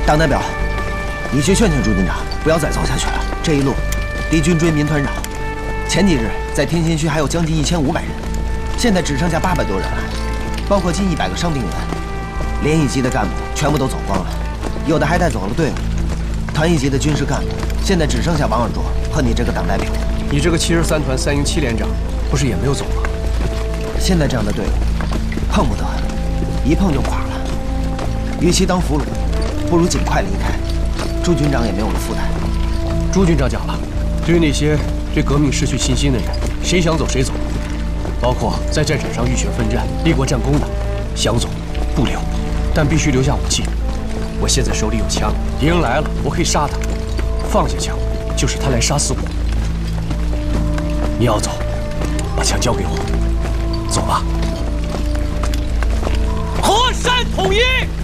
党代表，你去劝劝朱军长，不要再走下去了。这一路，敌军追，民团扰。前几日在天心区还有将近1500人，现在只剩下800多人了，包括近100个伤病员。连一级的干部全部都走光了，有的还带走了队伍。团一级的军事干部现在只剩下王尔卓和你这个党代表。 你这个73团3营7连长，不是也没有走吗？ 现在这样的队伍，碰不得，一碰就垮了。与其当俘虏，不如尽快离开。朱军长也没有了负担。 朱军长讲了，对于那些对革命失去信心的人，谁想走谁走，包括在战场上浴血奋战、立过战功的，想走不留，但必须留下武器。我现在手里有枪，敌人来了，我可以杀他；放下枪，就是他来杀死我。你要走，把枪交给我，走吧。河山统一。